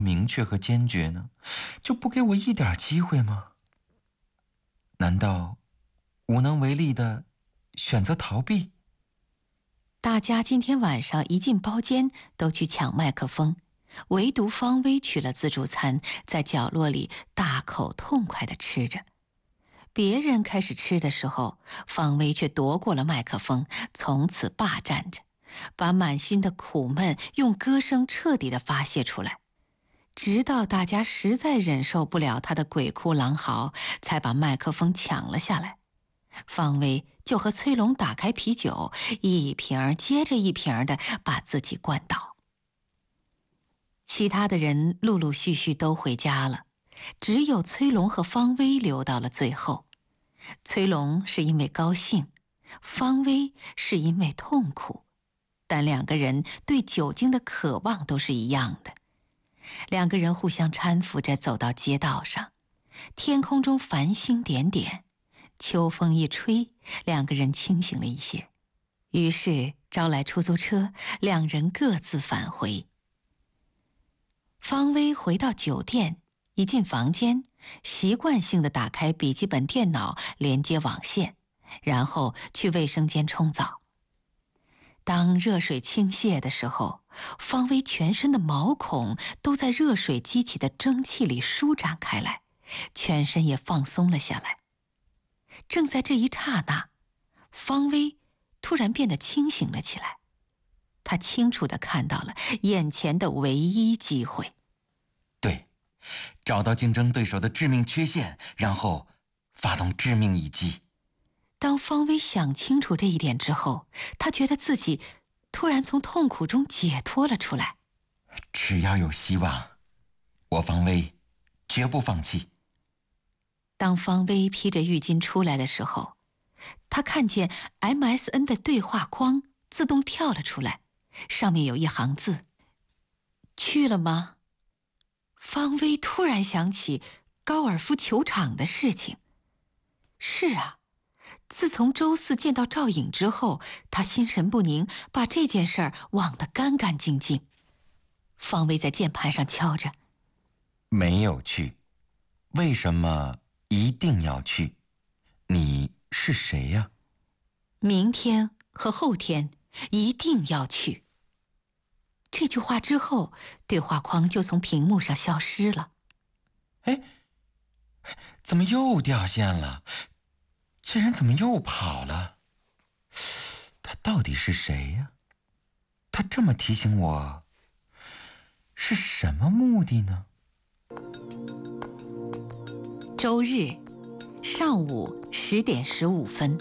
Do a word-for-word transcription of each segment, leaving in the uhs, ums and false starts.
明确和坚决呢？就不给我一点机会吗？难道无能为力的选择逃避？ 大家今天晚上一进包间都去抢麦克风，唯独方薇取了自助餐，在角落里大口痛快地吃着。别人开始吃的时候，方薇却夺过了麦克风，从此霸占着，把满心的苦闷用歌声彻底地发泄出来。直到大家实在忍受不了他的鬼哭狼嚎，才把麦克风抢了下来。方薇就和崔龙打开啤酒，一瓶接着一瓶的把自己灌倒。其他的人陆陆续续都回家了，只有崔龙和方薇留到了最后。崔龙是因为高兴，方薇是因为痛苦，但两个人对酒精的渴望都是一样的。两个人互相搀扶着走到街道上，天空中繁星点点，秋风一吹，两个人清醒了一些，于是招来出租车，两人各自返回。方薇回到酒店，一进房间，习惯性地打开笔记本电脑连接网线，然后去卫生间冲澡。当热水倾泻的时候，方薇全身的毛孔都在热水激起的蒸汽里舒展开来，全身也放松了下来。正在这一刹那，方薇突然变得清醒了起来。她清楚地看到了眼前的唯一机会。 对，找到竞争对手的致命缺陷，然后发动致命一击。 当方薇想清楚这一点之后，她觉得自己突然从痛苦中解脱了出来。 只要有希望，我方薇绝不放弃。 当方薇披着浴巾出来的时候，她看见 M S N 的对话框自动跳了出来，上面有一行字：去了吗？方薇突然想起高尔夫球场的事情。是啊，自从周四见到赵颖之后，她心神不宁，把这件事儿忘得干干净净。方薇在键盘上敲着： 没有去。为什么一定要去？你是谁呀？ 明天和后天一定要去。这句话之后，对话框就从屏幕上消失了。 哎，怎么又掉线了？这人怎么又跑了？他到底是谁呀？他这么提醒我，是什么目的呢？ 周日上午十点十五分。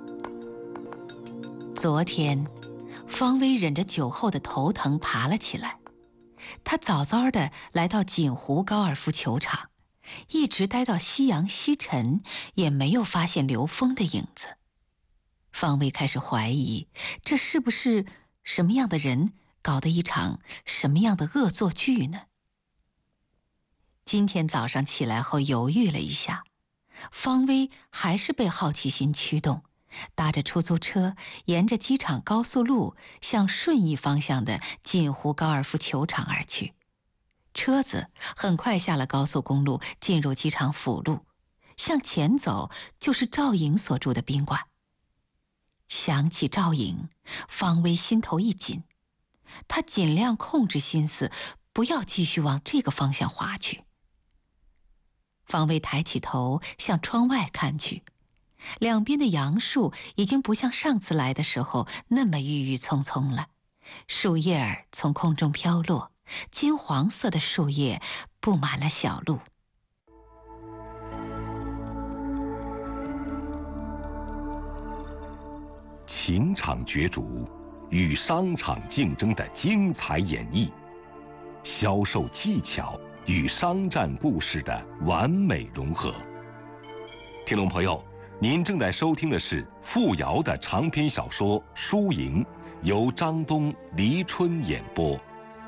昨天，方薇忍着酒后的头疼爬了起来。她早早地来到锦湖高尔夫球场，一直待到夕阳西沉，也没有发现刘峰的影子。方薇开始怀疑，这是不是什么样的人搞的一场什么样的恶作剧呢？今天早上起来后犹豫了一下，方薇还是被好奇心驱动，搭着出租车沿着机场高速路向顺义方向的锦湖高尔夫球场而去。车子很快下了高速公路，进入机场辅路，向前走就是赵颖所住的宾馆。想起赵颖，方薇心头一紧，她尽量控制心思，不要继续往这个方向滑去。方薇抬起头向窗外看去，两边的杨树已经不像上次来的时候那么郁郁葱葱了，树叶儿从空中飘落，金黄色的树叶布满了小路。 情场角逐与商场竞争的精彩演绎，销售技巧与商战故事的完美融合。听众朋友，您正在收听的是付瑶的长篇小说《输赢》，由张东、黎春演播。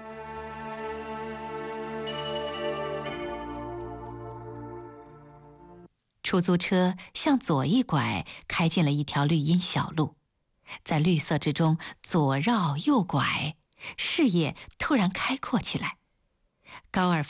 出租车向左一拐，开进了一条绿荫小路，在绿色之中左绕右拐，视野突然开阔起来。 高尔